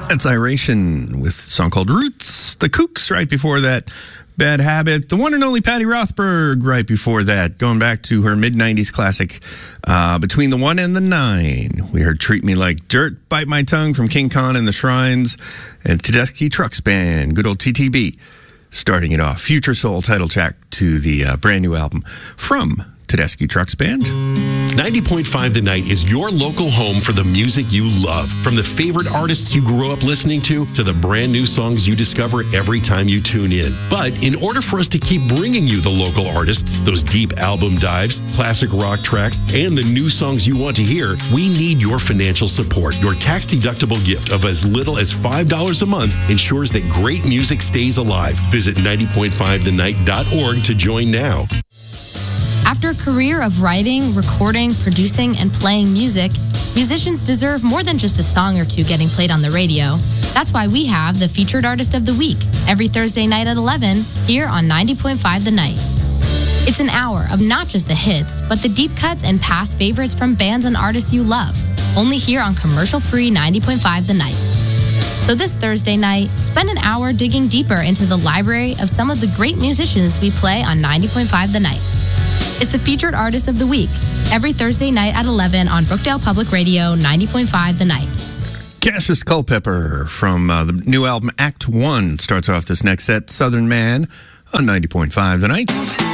That's Iration with a song called Roots. The Kooks right before that. Bad Habit. The one and only Patty Rothberg right before that. Going back to her mid-90s classic, Between the 1 and the 9. We heard Treat Me Like Dirt, Bite My Tongue from King Khan and the Shrines, and Tedeschi Trucks Band, good old TTB. Starting it off, Future Soul title track to the brand new album from Tedeschi Trucks Band. 90.5 The Night is your local home for the music you love. From the favorite artists you grew up listening to the brand new songs you discover every time you tune in. But in order for us to keep bringing you the local artists, those deep album dives, classic rock tracks, and the new songs you want to hear, we need your financial support. Your tax-deductible gift of as little as $5 a month ensures that great music stays alive. Visit 90.5thenight.org to join now. After a career of writing, recording, producing, and playing music, musicians deserve more than just a song or two getting played on the radio. That's why we have the Featured Artist of the Week every Thursday night at 11 here on 90.5 The Night. It's an hour of not just the hits, but the deep cuts and past favorites from bands and artists you love, only here on commercial-free 90.5 The Night. So this Thursday night, spend an hour digging deeper into the library of some of the great musicians we play on 90.5 The Night. It's the Featured Artist of the Week, every Thursday night at 11 on Brookdale Public Radio, 90.5 The Night. Cassius Culpepper from the new album Act 1 starts off this next set, Southern Man, on 90.5 The Night.